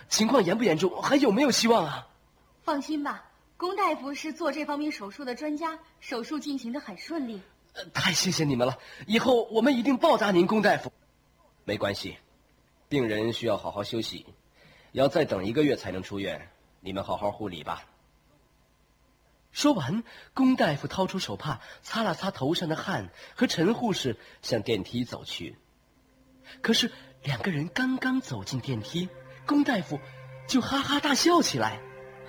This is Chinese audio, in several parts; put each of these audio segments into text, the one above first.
情况严不严重？还有没有希望啊？ 放心吧，龚大夫是做这方面手术的专家，手术进行得很顺利。 太谢谢你们了，以后我们一定报答您，龚大夫。没关系，病人需要好好休息，要再等1个月才能出院，你们好好护理吧。说完，龚大夫掏出手帕擦了擦头上的汗，和陈护士向电梯走去。可是2个人刚刚走进电梯，龚大夫就哈哈大笑起来。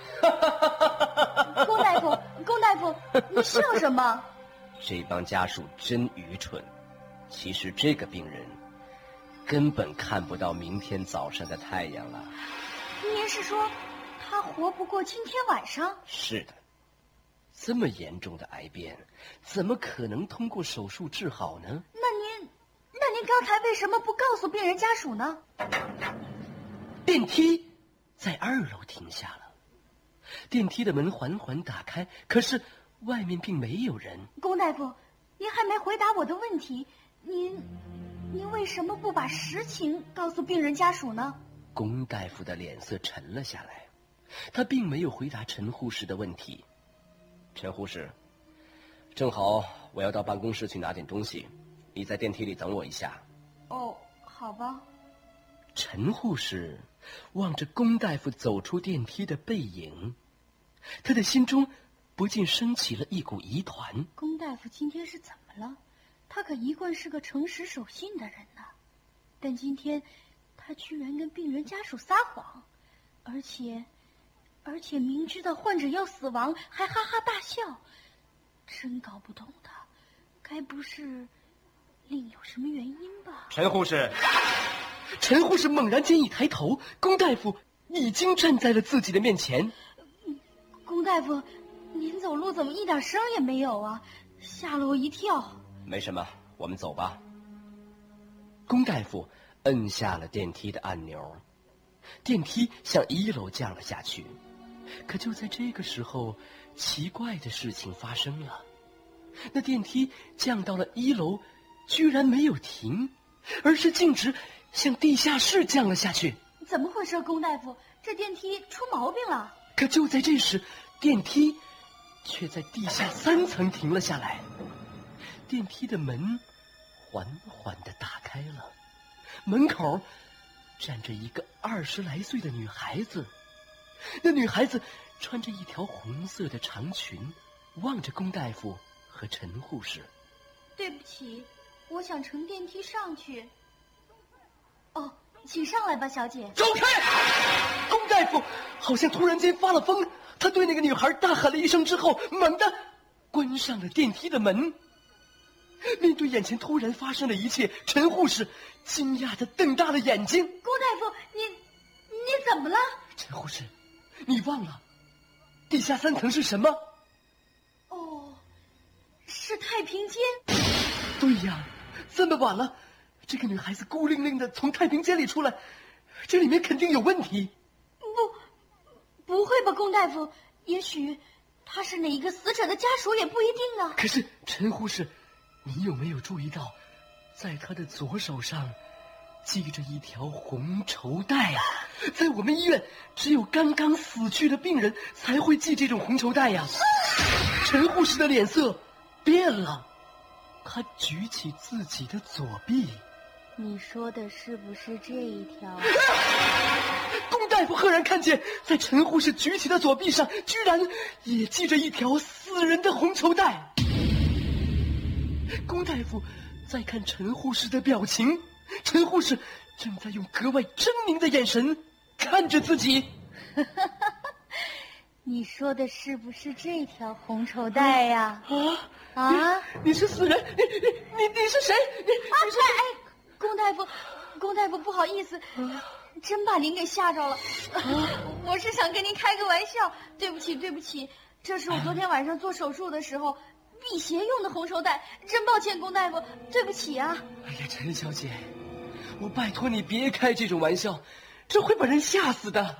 龚大夫，龚大夫，你笑什么？ 这帮家属真愚蠢，其实这个病人根本看不到明天早上的太阳了。 您是说他活不过今天晚上？ 是的，这么严重的癌变，怎么可能通过手术治好呢？ 那您刚才为什么不告诉病人家属呢？ 电梯在2楼停下了，电梯的门缓缓打开，可是外面并没有人。 龚大夫，您还没回答我的问题，您为什么不把实情告诉病人家属呢？ 龚大夫的脸色沉了下来，他并没有回答陈护士的问题。陈护士，正好我要到办公室去拿点东西，你在电梯里等我一下。 哦，好吧。 陈护士望着龚大夫走出电梯的背影，他的心中不禁升起了一股疑团。 龚大夫今天是怎么了？他可一贯是个诚实守信的人呢，但今天他居然跟病人家属撒谎，而且明知道患者要死亡还哈哈大笑，真搞不懂他，该不是另有什么原因吧？ 陈护士，陈护士猛然间一抬头，龚大夫已经站在了自己的面前。 龚大夫，您走路怎么一点声也没有啊？吓了我一跳。 没什么，我们走吧。龚大夫摁下了电梯的按钮，电梯向1楼降了下去。可就在这个时候，奇怪的事情发生了。那电梯降到了1楼，居然没有停，而是径直向地下室降了下去。 怎么回事，龚大夫？这电梯出毛病了。 可就在这时，电梯却在地下3层停了下来。电梯的门缓缓地打开了，门口站着一个20来岁的女孩子。那女孩子穿着一条红色的长裙，望着龚大夫和陈护士。 对不起，我想乘电梯上去。哦，请上来吧，小姐。 走开！龚大夫好像突然间发了疯，他对那个女孩大喊了一声之后，猛地关上了电梯的门。面对眼前突然发生的一切，陈护士惊讶地瞪大了眼睛。 龚大夫，你怎么了？ 陈护士，你忘了地下3层是什么？ 哦，是太平间。 对呀，这么晚了，这个女孩子孤零零地从太平间里出来，这里面肯定有问题。 不会吧，龚大夫？也许她是哪一个死者的家属也不一定呢。 可是陈护士，你有没有注意到，在她的左手上系着一条红绸带啊？在我们医院，只有刚刚死去的病人才会系这种红绸带呀。陈护士的脸色变了，她举起自己的左臂。 你说的是不是这一条？ 龚大夫赫然看见，在陈护士举起的左臂上，居然也系着一条死人的红绸带。龚大夫再看陈护士的表情，陈护士正在用格外狰狞的眼神看着自己。 你说的是不是这条红绸带呀？ 你是死人？你是谁？ 龚大夫，不好意思，真把您给吓着了。我是想跟您开个玩笑，对不起，这是我昨天晚上做手术的时候辟邪用的红绸带，真抱歉，龚大夫，对不起啊。 哎呀，陈小姐，我拜托你别开这种玩笑，这会把人吓死的。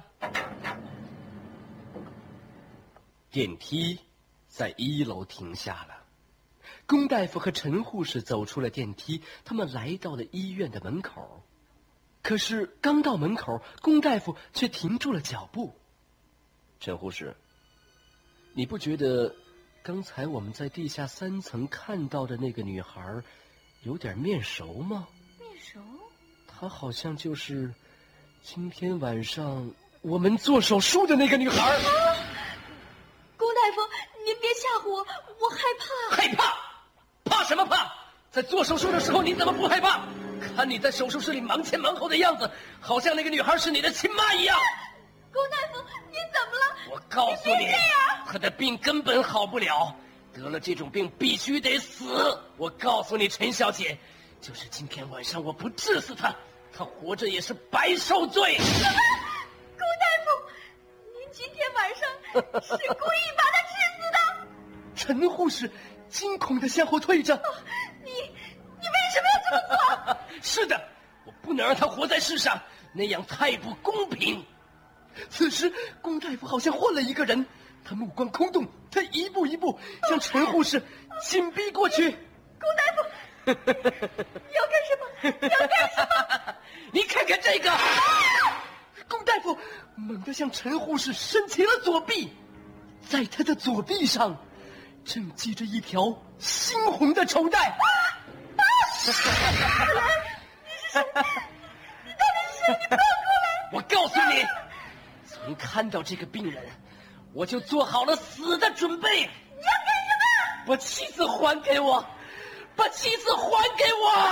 电梯在1楼停下了，龚大夫和陈护士走出了电梯，他们来到了医院的门口。 可是刚到门口，龚大夫却停住了脚步。陈护士，你不觉得刚才我们在地下3层看到的那个女孩有点面熟吗？ 面熟？ 她好像就是今天晚上我们做手术的那个女孩。 龚大夫，您别吓唬我，我害怕。 害怕？怕什么怕？在做手术的时候你怎么不害怕？看你在手术室里忙前忙后的样子，好像那个女孩是你的亲妈一样。 龚大夫，您怎么了？ 我告诉你，她的病根本好不了，得了这种病必须得死。我告诉你，陈小姐，就是今天晚上我不治死她，她活着也是白受罪。 龚大夫，您今天晚上是故意把她治死的？ 陈护士惊恐地向后退着。 你为什么要这么做？ 是的，我不能让她活在世上，那样太不公平。此时龚大夫好像换了一个人，他目光空洞，他一步一步向陈护士紧逼过去。 龚大夫，要干什么？要干什么？ 你看看这个！龚大夫猛地向陈护士伸起了左臂，在他的左臂上正系着一条猩红的绸带。 你是谁？你到底是谁？你不要过来！ 我告诉你，从看到这个病人，我就做好了死的准备。你要干什么？ 把妻子还给我！把妻子还给我！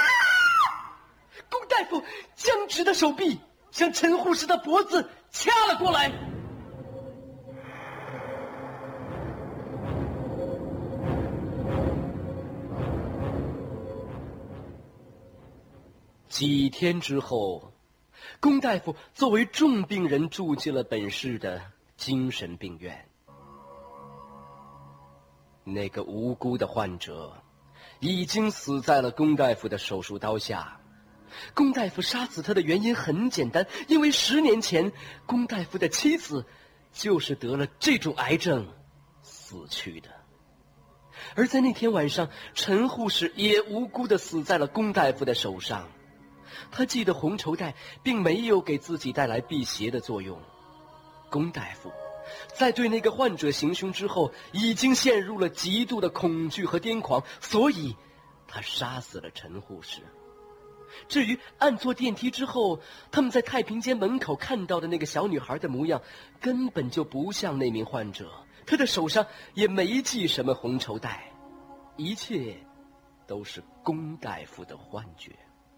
龚大夫僵直的手臂向陈护士的脖子掐了过来。几天之后，龚大夫作为重病人住进了本市的精神病院。那个无辜的患者已经死在了龚大夫的手术刀下。龚大夫杀死他的原因很简单，因为10年前龚大夫的妻子就是得了这种癌症死去的。而在那天晚上，陈护士也无辜地死在了龚大夫的手上。他系的红绸带并没有给自己带来辟邪的作用。龚大夫在对那个患者行凶之后，已经陷入了极度的恐惧和癫狂，所以他杀死了陈护士。至于按错电梯之后他们在太平间门口看到的那个小女孩的模样，根本就不像那名患者，她的手上也没系什么红绸带，一切都是龚大夫的幻觉。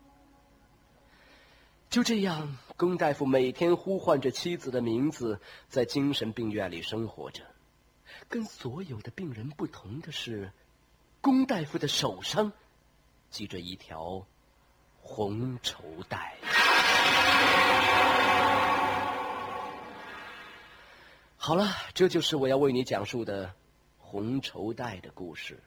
就这样，龚大夫每天呼唤着妻子的名字，在精神病院里生活着。跟所有的病人不同的是，龚大夫的手上系着一条红绸带。好了，这就是我要为你讲述的红绸带的故事。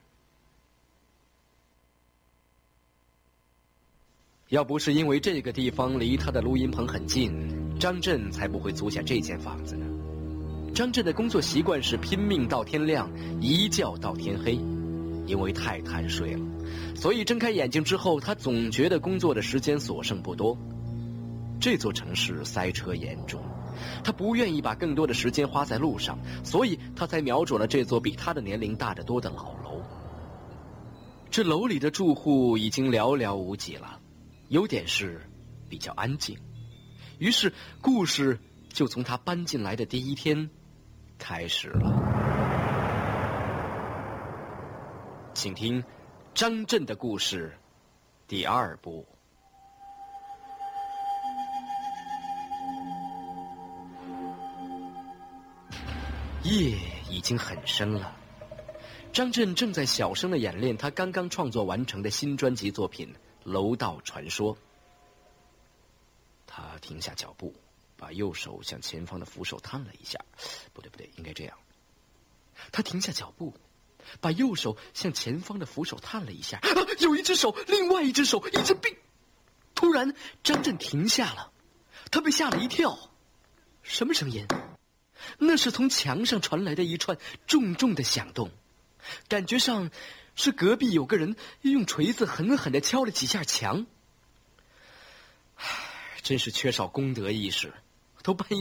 要不是因为这个地方离他的录音棚很近，张震才不会租下这间房子呢。张震的工作习惯是拼命到天亮，一觉到天黑。因为太贪睡了，所以睁开眼睛之后，他总觉得工作的时间所剩不多。这座城市塞车严重，他不愿意把更多的时间花在路上，所以他才瞄准了这座比他的年龄大得多的老楼。这楼里的住户已经寥寥无几了，优点是比较安静。于是故事就从他搬进来的第一天开始了。请听张震的故事第2部。夜已经很深了，张震正在小声的演练他刚刚创作完成的新专辑作品《楼道传说》。他停下脚步，把右手向前方的扶手探了一下，不对，应该这样。他停下脚步，把右手向前方的扶手探了一下，有一只手，另外一只手一直并。突然，张震停下了，他被吓了一跳。什么声音？那是从墙上传来的一串重重的响动，感觉上是隔壁有个人用锤子狠狠地敲了几下墙。 真是缺少公德意识，都半夜。